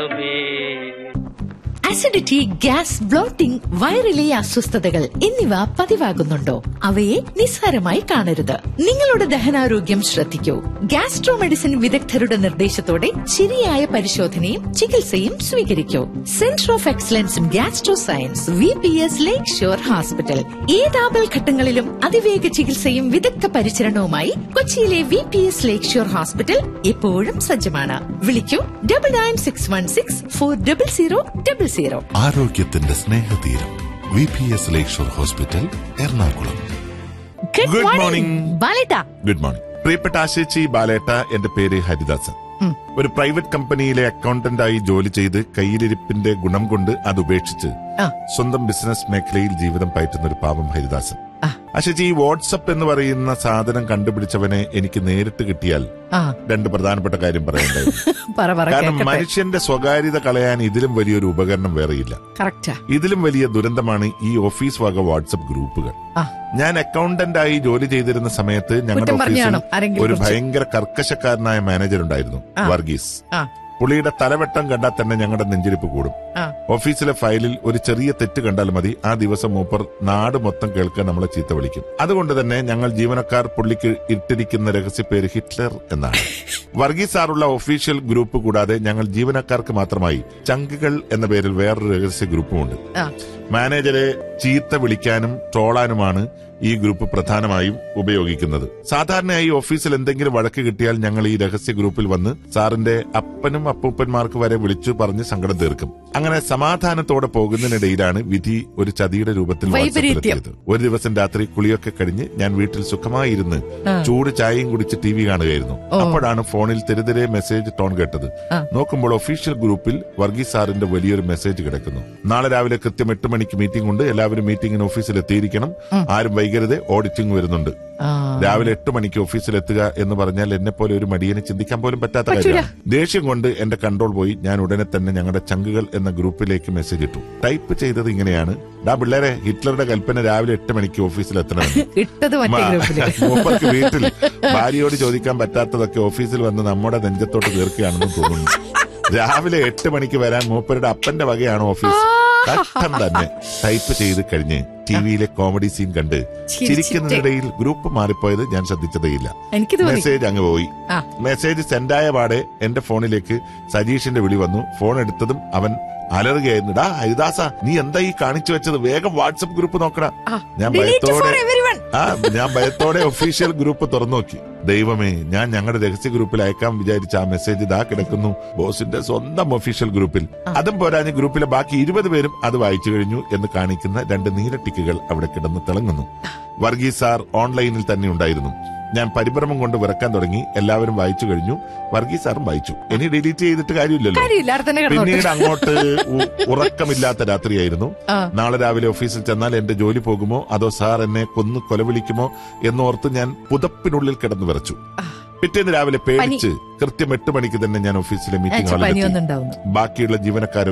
Acidity, gas, blotting, വയറിലെ അസ്വസ്ഥതകൾ എന്നിവ പതിവാകുന്നുണ്ടോ? അവയെ നിസ്സാരമായി കാണരുത്. നിങ്ങളുടെ ദഹനാരോഗ്യം ശ്രദ്ധിക്കൂ. ഗ്യാസ്ട്രോ മെഡിസിൻ വിദഗ്ധരുടെ നിർദ്ദേശത്തോടെ ശരിയായ പരിശോധനയും ചികിത്സയും സ്വീകരിക്കൂ. Centre of excellence in gastro science, VPS lake shore hospital. ഏത് ആപൽഘട്ടങ്ങളിലും അതിവേഗ ചികിത്സയും വിദഗ്ധ പരിചരണവുമായി കൊച്ചിയിലെ VPS ലേക്ക് ഷോർ ഹോസ്പിറ്റൽ എപ്പോഴും സജ്ജമാണ്. വിളിക്കൂ 9961640000. ആരോഗ്യത്തിന്റെ സ്നേഹതീരം VPS ലേക്ക് shore hospital, Ernakulam. Good morning ബാലേട്ട. Good morning പ്രിയപ്പെട്ട ആശേച്ചി, ബാലേട്ട. എന്റെ പേര് ഹരിദാസൻ. ഒരു പ്രൈവറ്റ് കമ്പനിയിലെ അക്കൗണ്ടന്റായി ജോലി ചെയ്ത് കയ്യിലിരിപ്പിന്റെ ഗുണം കൊണ്ട് അത് ഉപേക്ഷിച്ച് സ്വന്തം ബിസിനസ് മേഖലയിൽ ജീവിതം പയറ്റുന്ന ഒരു പാവം ഹരിദാസൻ. ആശേച്ചി, ഈ വാട്സപ്പ് എന്ന് പറയുന്ന സാധനം കണ്ടുപിടിച്ചവനെ എനിക്ക് നേരിട്ട് കിട്ടിയാൽ രണ്ട് പ്രധാനപ്പെട്ട കാര്യം പറയേണ്ടായിരുന്നു. കാരണം മനുഷ്യന്റെ സ്വകാര്യത കളയാൻ ഇതിലും വലിയൊരു ഉപകരണം വേറെയില്ല. ഇതിലും വലിയ ദുരന്തമാണ് ഈ ഓഫീസ് വക വാട്സപ്പ് ഗ്രൂപ്പുകൾ. ഞാൻ അക്കൗണ്ടന്റായി ജോലി ചെയ്തിരുന്ന സമയത്ത് ഞങ്ങളുടെ ഓഫീസിൽ ഒരു ഭയങ്കര കർക്കശക്കാരനായ മാനേജർ ഉണ്ടായിരുന്നു, വർഗീസ്. പുള്ളിയുടെ തലവെട്ടം കണ്ടാൽ തന്നെ ഞങ്ങളുടെ നെഞ്ചിരിപ്പ് കൂടും. ഓഫീസിലെ ഫയലിൽ ഒരു ചെറിയ തെറ്റ് കണ്ടാൽ മതി, ആ ദിവസം മൂപ്പർ നാട് മൊത്തം കേൾക്കാൻ നമ്മളെ ചീത്ത വിളിക്കും. അതുകൊണ്ട് തന്നെ ഞങ്ങൾ ജീവനക്കാർ പുള്ളിക്ക് ഇട്ടിരിക്കുന്ന രഹസ്യ പേര് ഹിറ്റ്ലർ എന്നാണ്. വർഗീസ് സാറുള്ള ഒഫീഷ്യൽ ഗ്രൂപ്പ് കൂടാതെ ഞങ്ങൾ ജീവനക്കാർക്ക് മാത്രമായി ചങ്കുകൾ എന്ന പേരിൽ വേറൊരു രഹസ്യ ഗ്രൂപ്പുമുണ്ട്. മാനേജരെ ചീത്ത വിളിക്കാനും ട്രോളാനുമാണ് ഈ ഗ്രൂപ്പ് പ്രധാനമായും ഉപയോഗിക്കുന്നത്. സാധാരണയായി ഓഫീസിൽ എന്തെങ്കിലും വഴക്ക് കിട്ടിയാൽ ഞങ്ങൾ ഈ രഹസ്യ ഗ്രൂപ്പിൽ വന്ന് സാറിന്റെ അപ്പനും അപ്പൂപ്പന്മാർക്ക് വരെ വിളിച്ചു പറഞ്ഞ് സങ്കടം തീർക്കും. അങ്ങനെ സമാധാനത്തോടെ പോകുന്നതിനിടയിലാണ് വിധി ഒരു ചതിയുടെ രൂപത്തിൽ വാട്സാപ്പിലെത്തിയത്. ഒരു ദിവസം രാത്രി കുളിയൊക്കെ കഴിഞ്ഞ് ഞാൻ വീട്ടിൽ സുഖമായിരുന്ന് ചൂട് ചായയും കുടിച്ച് TV കാണുകയായിരുന്നു. അപ്പോഴാണ് ഫോണിൽ തെരുതെരെ മെസ്സേജ് ടോൺ കേട്ടത്. നോക്കുമ്പോൾ ഒഫീഷ്യൽ ഗ്രൂപ്പിൽ വർഗീസ് സാറിന്റെ വലിയൊരു മെസ്സേജ് കിടക്കുന്നു. നാളെ രാവിലെ കൃത്യം 8 മണിക്ക് മീറ്റിംഗ് ഉണ്ട്, എല്ലാവരും മീറ്റിംഗിന് ഓഫീസിൽ എത്തിയിരിക്കണം, ആരും വൈകരുത്, ഓഡിറ്റിംഗ് വരുന്നുണ്ട്. രാവിലെ 8 മണിക്ക് ഓഫീസിലെത്തുക എന്ന് പറഞ്ഞാൽ എന്നെ പോലെ ഒരു മടിയനെ ചിന്തിക്കാൻ പോലും പറ്റാത്ത കാര്യമാണ്. ദേഷ്യം കൊണ്ട് എന്റെ കൺട്രോൾ പോയി ഞാൻ ഉടനെ തന്നെ ഞങ്ങളുടെ ചങ്കുകൾ എന്ന ഗ്രൂപ്പിലേക്ക് മെസ്സേജ് ഇട്ടു. ടൈപ്പ് ചെയ്തത് ഇങ്ങനെയാണ്: ഡാ പിള്ളേരെ, ഹിറ്റ്ലറുടെ കൽപ്പന രാവിലെ 8 മണിക്ക് ഓഫീസിലെത്തണമെന്ന്. മൂപ്പർക്ക് വീട്ടിൽ ഭാര്യയോട് ചോദിക്കാൻ പറ്റാത്തതൊക്കെ ഓഫീസിൽ വന്ന് നമ്മുടെ നെഞ്ചത്തോട്ട് തീർക്കുകയാണെന്ന് തോന്നുന്നു. രാവിലെ 8 മണിക്ക് വരാൻ മൂപ്പരുടെ അപ്പന്റെ വകയാണ് ഓഫീസ്. കഷ്ടം തന്നെ. ടൈപ്പ് ചെയ്ത് കഴിഞ്ഞ് TVയിലെ കോമഡി സീൻ കണ്ട് ചിരിക്കുന്നതിനിടയിൽ ഗ്രൂപ്പ് മാറിപ്പോയത് ഞാൻ ശ്രദ്ധിച്ചതേയില്ല. മെസ്സേജ് അങ്ങ് പോയി. മെസ്സേജ് സെൻഡായ പാടെ എന്റെ ഫോണിലേക്ക് സജീഷിന്റെ വിളി വന്നു. ഫോൺ എടുത്തതും അവൻ അലറുകയായിരുന്നു: ഡാ ഹരിദാസ, നീ എന്താ ഈ കാണിച്ചു വെച്ചത്? വേഗം വാട്സപ്പ് ഗ്രൂപ്പ് നോക്കടാ. ഞാൻ ഭയത്തോടെ ഒഫീഷ്യൽ ഗ്രൂപ്പ് തുറന്നു നോക്കി. ദൈവമേ, ഞാൻ ഞങ്ങളുടെ രഹസ്യ ഗ്രൂപ്പിൽ അയക്കാൻ വിചാരിച്ച ആ മെസ്സേജ് ഇതാ കിടക്കുന്നു ബോസിന്റെ സ്വന്തം ഒഫീഷ്യൽ ഗ്രൂപ്പിൽ. അതും പോരാഞ്ഞ് ഗ്രൂപ്പിലെ ബാക്കി 20 പേരും അത് വായിച്ചു കഴിഞ്ഞു എന്ന് കാണിക്കുന്ന 2 നീല ടിക്കുകൾ അവിടെ കിടന്ന് തിളങ്ങുന്നു. വർഗീസ് സാർ ഓൺലൈനിൽ തന്നെ ഉണ്ടായിരുന്നു. ഞാൻ പരിഭ്രമം കൊണ്ട് വിറക്കാൻ തുടങ്ങി. എല്ലാവരും വായിച്ചു കഴിഞ്ഞു, വർഗീസ് സാറും വായിച്ചു. ഇനി ഡിലീറ്റ് ചെയ്തിട്ട് കാര്യമില്ലല്ലോ. പിന്നീട് അങ്ങോട്ട് ഉറക്കമില്ലാത്ത രാത്രിയായിരുന്നു. നാളെ രാവിലെ ഓഫീസിൽ ചെന്നാൽ എന്റെ ജോലി പോകുമോ അതോ സാർ എന്നെ കൊന്നു കൊലവിളിക്കുമോ എന്നോർത്ത് ഞാൻ പുതപ്പിനുള്ളിൽ കിടന്നു വിറച്ചു. പിറ്റേന്ന് രാവിലെ പേടിച്ച് കൃത്യം 8 മണിക്ക് തന്നെ ഞാൻ ഓഫീസിലെ മീറ്റിംഗ് ഹാളിൽ ബാക്കിയുള്ള ജീവനക്കാർ